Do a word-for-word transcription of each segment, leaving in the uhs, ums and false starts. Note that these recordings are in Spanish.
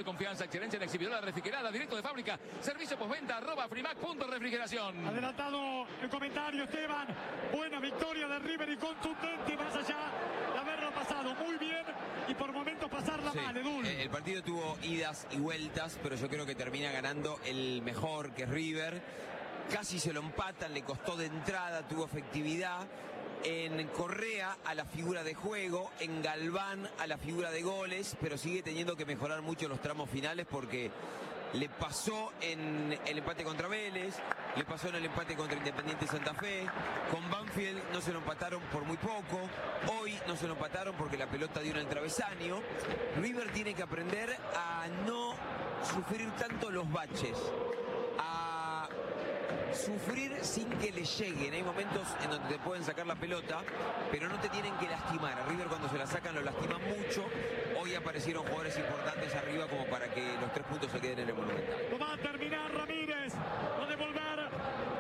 confianza, excelencia en exhibidora refrigerada, directo de fábrica, servicio postventa, arroba frimac punto refrigeración. Adelantado el comentario, Esteban. Buena victoria de River y contundente, más allá de haberlo pasado muy bien y por momentos pasarla Sí, mal, Edul. El partido tuvo idas y vueltas, pero yo creo que termina ganando el mejor, que es River. Casi se lo empatan, le costó de entrada, tuvo efectividad. En Correa a la figura de juego, en Galván a la figura de goles, pero sigue teniendo que mejorar mucho los tramos finales porque le pasó en el empate contra Vélez, le pasó en el empate contra Independiente Santa Fe, con Banfield no se lo empataron por muy poco, hoy no se lo empataron porque la pelota dio en el travesaño. River tiene que aprender a no sufrir tanto los baches, a sufrir sin que le lleguen. Hay momentos en donde te pueden sacar la pelota, pero no te tienen que lastimar. A River cuando se la sacan lo lastiman mucho. Hoy aparecieron jugadores importantes arriba como para que los tres puntos se queden en el Monumental. Lo va a terminar Ramírez, va a devolver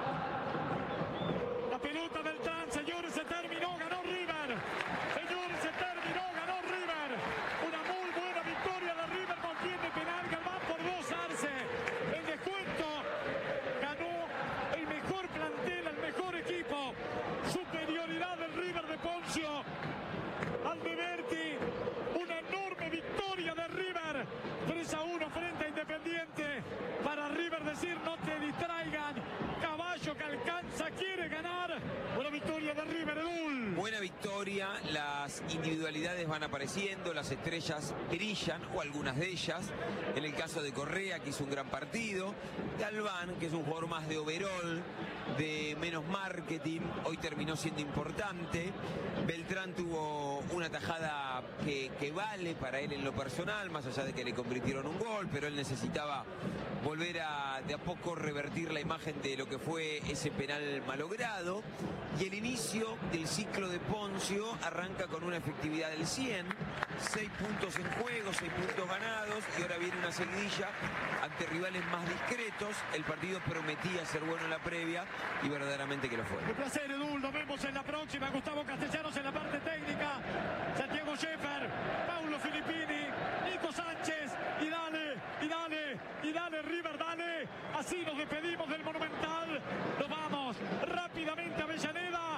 la pelota Beltrán. Señores, se terminó, ganó River. Señores, se terminó, ganó River. Una muy buena victoria de River, mantiene penal, Galván por dos, Arce. El descuento, ganó el mejor plantel, el mejor equipo. Superioridad del River de Poncio. Alberti, una enorme victoria de River, tres a uno frente a Independiente. Para River decir no te distraigan, caballo que alcanza, quiere ganar. Buena victoria de River, Edul. Buena victoria, las individualidades van apareciendo, las estrellas brillan, o algunas de ellas. En el caso de Correa, que hizo un gran partido. Galván, que es un jugador más de overall, de menos marketing, hoy terminó siendo importante. Beltrán tuvo una tajada que, que vale para él en lo personal, más allá de que le convirtieron un gol, pero él necesitaba volver a de a poco revertir la imagen de lo que fue ese penal malogrado. Y el inicio del ciclo de Poncio arranca con una efectividad del cien, seis puntos en juego, seis puntos ganados, y ahora viene una seguidilla ante rivales más discretos. El partido prometía ser bueno en la previa y verdaderamente que lo fue. Un placer, Edul, nos vemos en la próxima. Gustavo Castellanos en la parte técnica, Santiago Scheffer, Paulo Filippini, Nico Sánchez, y dale, y dale, y dale River, dale. Así nos despedimos del Monumental. Nos vamos rápidamente a Avellaneda.